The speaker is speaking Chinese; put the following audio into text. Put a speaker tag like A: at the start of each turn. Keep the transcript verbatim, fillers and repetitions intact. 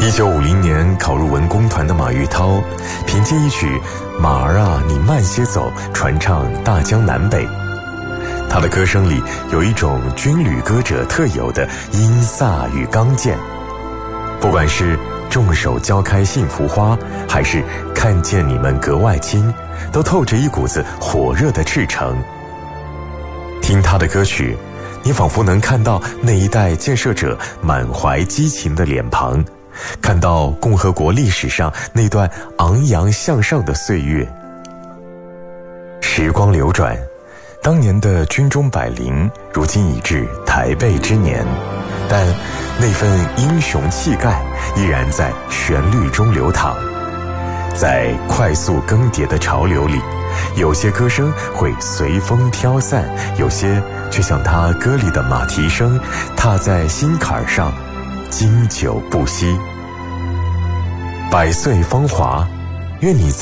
A: 一九五零年考入文工团的马玉涛，凭借一曲《马儿啊，你慢些走》传唱大江南北。他的歌声里有一种军旅歌者特有的阴飒与刚健，不管是众手交开幸福花，还是看见你们格外亲，都透着一股子火热的赤诚。听他的歌曲，你仿佛能看到那一代建设者满怀激情的脸庞，看到共和国历史上那段昂扬向上的岁月。时光流转，当年的军中百灵，如今已至台背之年，但那份英雄气概依然在旋律中流淌。在快速更迭的潮流里，有些歌声会随风飘散，有些却像他歌里的马蹄声，踏在心坎上，经久不息。百岁芳华，愿你